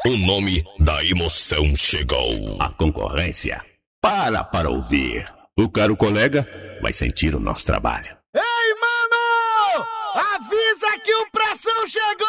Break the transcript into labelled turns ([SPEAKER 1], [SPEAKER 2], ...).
[SPEAKER 1] O nome da emoção chegou.
[SPEAKER 2] A concorrência para ouvir. O caro colega vai sentir o nosso trabalho.
[SPEAKER 3] Ei, mano! Avisa que o Pressão chegou!